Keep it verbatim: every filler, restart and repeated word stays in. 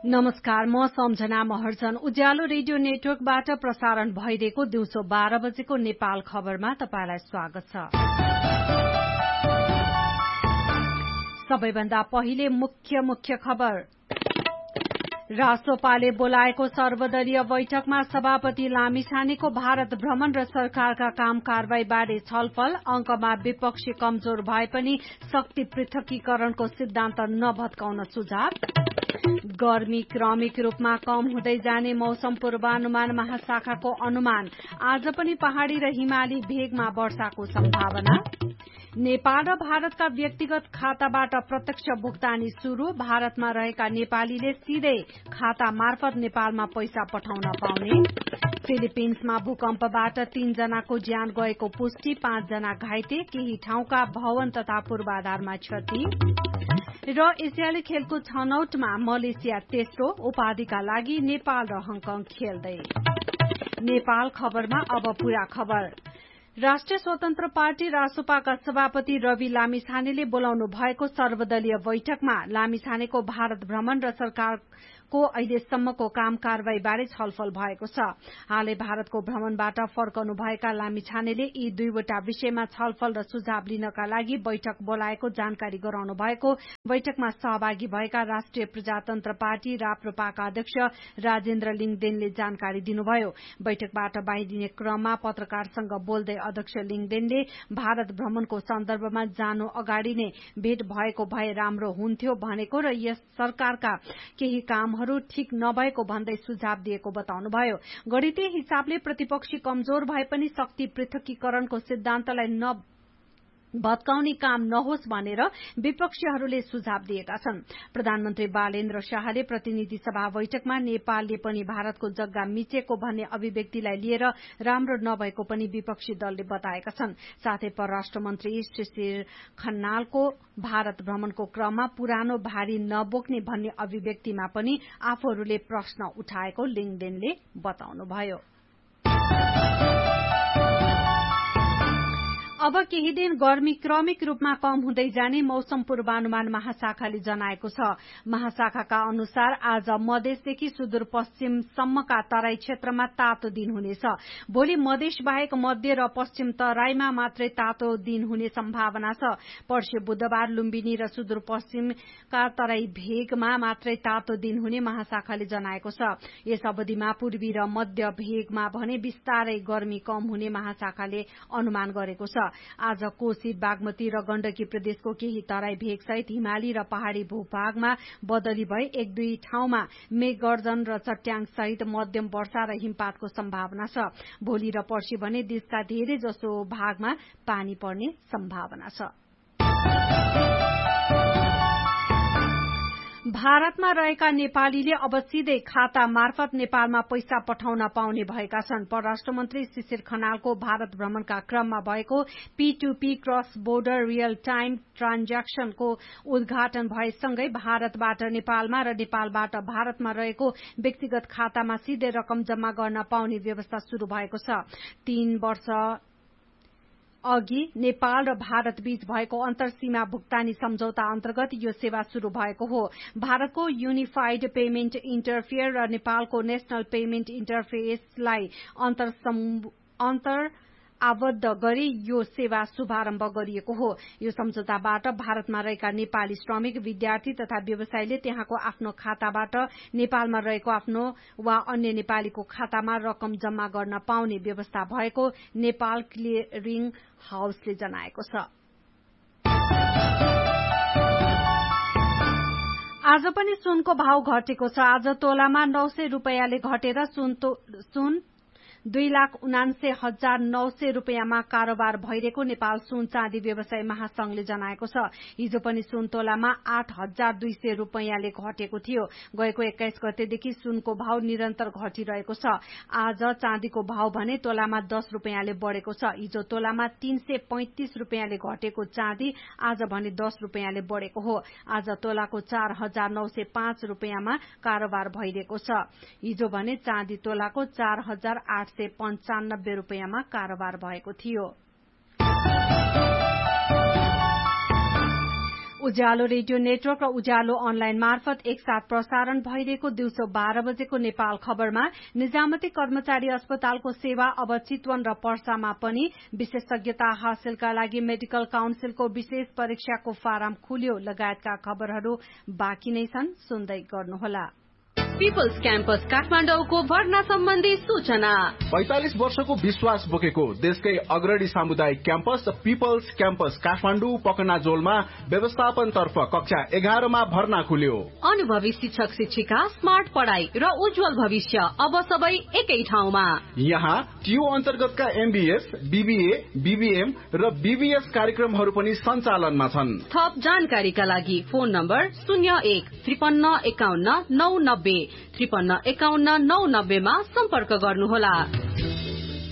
नमस्कार, म सम्झना महर्जन। उज्यालो रेडियो नेटवर्कबाट प्रसारण भइरहेको दिउँसो बाह्र बजेको नेपाल खबरमा तपाईंलाई स्वागत छ। सबैभन्दा पहिले मुख्य मुख्य खबर। राष्ट्रपाले बोलाएको सर्वदलीय बैठकमा सभापति लामिछानेको भारत भ्रमण र सरकारका काम कारवाहीबारे छलफल। अंकमा विपक्षी कमजोर भए पनि शक्ति पृथकीकरणको सिद्धान्त नभत्काउन सुझाव। गर्मी क्रमिक रूपमा कम हुँदै जाने मौसम पूर्वानुमान महाशाखाको अनुमान। आज पनि पहाड़ी र हिमाली भेगमा वर्षाको सम्भावना। नेपाल र भारतका व्यक्तिगत खाताबाट प्रत्यक्ष भुक्तानी शुरू। भारतमा रहेका नेपालीले सीधै खाता मार्फत नेपालमा पैसा पठाउन पाउने। फिलिपिन्समा भूकम्पबाट तीन जनाको ज्यान गएको पुष्टि, पाँच जना घाइते, केही ठाउँका भवन तथा पूर्वाधारमा क्षति। र एसियाली खेलको छनौटमा मलेसिया तेस्रो, उपाधिका लागि नेपाल र हङकङ खेल्दै। नेपाल खबरमा अब पूरा खबर। राष्ट्रिय स्वतन्त्र पार्टी रासोपाका सभापति रवि लामिछानेले बोलाउनु भएको सर्वदलीय बैठकमा लामिछानेको भारत भ्रमण र सरकारको अहिलेसम्मको काम कारवाहीबारे छलफल भएको छ। हालै भारतको भ्रमणबाट फर्कनु भएका लामिछानेले यी दुईवटा विषयमा छलफल र सुझाव लिनका लागि बैठक बोलाएको जानकारी गराउनु भएको बैठकमा सहभागी भएका राष्ट्रिय प्रजातन्त्र पार्टी राप्रपाका अध्यक्ष राजेन्द्र लिङदेनले जानकारी दिनुभयो। बैठकबाट बाहिरिने क्रममा पत्रकारसँग बोल्दै अध्यक्ष लिङदेनले भारत भ्रमणको सन्दर्भमा जानु अगाडि नै भेट भएको भए राम्रो हुन्थ्यो भनेको र यस सरकारका केही कामहरू ठिक नभएको भन्दै सुझाव दिएको बताउनुभयो। गणितीय हिसाबले प्रतिपक्षी कमजोर भए पनि शक्ति पृथकीकरणको सिद्धान्तलाई न भत्काउने काम नहोस् भनेर विपक्षीहरूले सुझाव दिएका छन्। प्रधानमन्त्री बालेन्द्र शाहले प्रतिनिधि सभा बैठकमा नेपालले पनि भारतको जग्गा मिचेको भन्ने अभिव्यक्तिलाई लिएर राम्रो नभएको पनि विपक्षी दलले बताएका छन्। साथै परराष्ट्र मन्त्री शिशिर खनालको भारत भ्रमणको क्रममा पुरानो भारी नबोक्ने भन्ने अभिव्यक्तिमा पनि आफूहरूले प्रश्न उठाएको लिङदेनले बताउनुभयो। अब केही दिन गर्मी क्रमिक रूपमा कम हुँदै जाने मौसम पूर्वानुमान महाशाखाले जनाएको छ। महाशाखाका अनुसार आज मधेसदेखि सुदूरपश्चिमसम्मका तराई क्षेत्रमा तातो दिन हुनेछ। भोलि मधेस बाहेक मध्य र पश्चिम तराईमा मात्रै तातो दिन हुने सम्भावना छ। पर्सि बुधबार लुम्बिनी र सुदूरपश्चिमका तराई भेगमा मात्रै तातो दिन हुने महाशाखाले जनाएको छ। यस अवधिमा पूर्वी र मध्य भेगमा भने बिस्तारै गर्मी कम हुने महाशाखाले अनुमान गरेको छ। आज कोशी, बागमती र गण्डकी प्रदेशको केही तराई भेगसहित हिमाली र पहाड़ी भूभागमा बदली भई एक दुई ठाउँमा मेघगर्जन र चट्याङ सहित मध्यम वर्षा र हिमपातको सम्भावना छ। भोलि र पर्सि भने देशका धेरै जसो भागमा पानी पर्ने सम्भावना छ। भारतमा रहेका नेपालीले अब सीधै खाता मार्फत नेपालमा पैसा पठाउन पाउने भएका छन्। परराष्ट्र मन्त्री शिशिर खनालको भारत भ्रमणका क्रममा भएको P two P cross border real time ट्रान्ज्याक्सनको उद्घाटन भएसँगै भारतबाट नेपालमा र नेपालबाट भारतमा रहेको व्यक्तिगत खातामा सीधै रकम जम्मा गर्न पाउने व्यवस्था शुरू भएको छ। तीन वर्ष अघि नेपाल र भारत बीच भएको अन्तरसीमा भुक्तानी सम्झौता अन्तर्गत यो सेवा शुरू भएको हो। भारतको युनिफाइड पेमेन्ट इन्टरफेयर र नेपालको नेशनल पेमेन्ट इन्टरफेसलाई अन्तर आबद्ध गरी यो सेवा शुभारम्भ गरिएको हो। यो सम्झौताबाट भारतमा रहेका नेपाली श्रमिक, विद्यार्थी तथा व्यवसायीले त्यहाँको आफ्नो खाताबाट नेपालमा रहेको आफ्नो वा अन्य नेपालीको खातामा रकम जम्मा गर्न पाउने व्यवस्था भएको नेपाल क्लियरिङ हाउसले जनाएको छ। आज पनि सुनको भाव घटेको छ। आज तोलामा नौ सय रूपियाँले घटेर सुन सुन दुई लाख उनान्से हजार नौ सय रूपियाँमा कारोबार भइरहेको नेपाल सुन चाँदी व्यवसाय महासंघले जनाएको छ। हिजो पनि सुन तोलामा आठ हजार दुई सय रूपियाँले घटेको थियो। गएको एक्काइस गतेदेखि सुनको भाव निरन्तर घटिरहेको छ। आज चाँदीको भाव भने तोलामा दस रूपियाँले बढ़ेको छ। हिजो तोलामा तीन सय पैंतिस रूपियाँले घटेको चाँदी आज भने दस रूपियाँले बढ़ेको हो। आज तोलाको चार हजार नौ सय पाँच रूपियाँमा कारोबार भइरहेको छ। हिजो भने चाँदी तोलाको चार हजार आठ सय पञ्चानब्बे रूपियाँमा कारोबार भएको थियो। उज्यालो रेडियो नेटवर्क र उज्यालो अनलाइन मार्फत एकसाथ प्रसारण भइरहेको दिउँसो बाह्र बजेको नेपाल खबरमा निजामती कर्मचारी अस्पतालको सेवा अब चितवन र पर्सामा पनि विशेषज्ञता हासिलका लागि मेडिकल काउन्सिलको विशेष परीक्षाको फारम खुल्यो लगायतका खबरहरू बाँकी नै छन्, सुन्दै गर्नुहोला। पिपल्स क्याम्पस काठमाडौँको भर्ना सम्बन्धी सूचना। पैंतालिस वर्षको विश्वास बोकेको देशकै अग्रणी सामुदायिक क्याम्पस पिपल्स क्याम्पस काठमाडौँ पकनाजोलमा व्यवस्थापन तर्फ कक्षा एघारमा भर्ना खुल्यो। अनुभवी शिक्षक शिक्षिका, स्मार्ट पढ़ाई र उज्जवल भविष्य अब सबै एकै ठाउँमा। यहाँ टियु अन्तर्गतका एमबीएस, बीबीए, बीबीएम र बीबीएस कार्यक्रमहरू पनि सञ्चालनमा छन्। थप जानकारीका लागि फोन नम्बर शून्य एक त्रिपन्न एकाउन्न नौ नब्बे त्रिपन्न एकाउन्न नौ नब्बेमा सम्पर्क गर्नुहोला।